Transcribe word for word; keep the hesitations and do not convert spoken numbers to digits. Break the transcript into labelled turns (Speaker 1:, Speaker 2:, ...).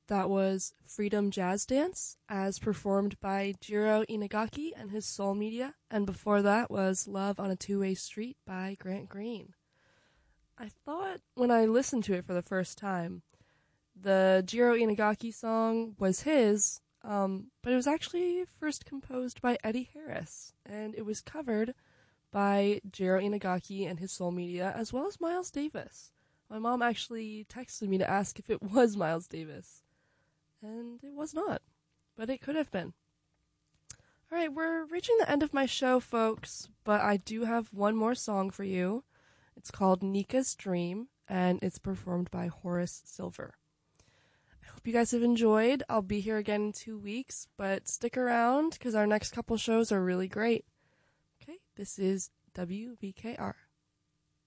Speaker 1: That was Freedom Jazz Dance, as performed by Jiro Inagaki and his Soul Media, and before that was Love on a Two-Way Street by Grant Green. I thought when I listened to it for the first time, the Jiro Inagaki song was his, um, but it was actually first composed by Eddie Harris, and it was covered by Jiro Inagaki and his Soul Media, as well as Miles Davis. My mom actually texted me to ask if it was Miles Davis, and it was not, but it could have been. Alright, we're reaching the end of my show, folks, but I do have one more song for you. It's called Nika's Dream, and it's performed by Horace Silver. I hope you guys have enjoyed. I'll be here again in two weeks, but stick around, because our next couple shows are really great. Okay, this is W V K R.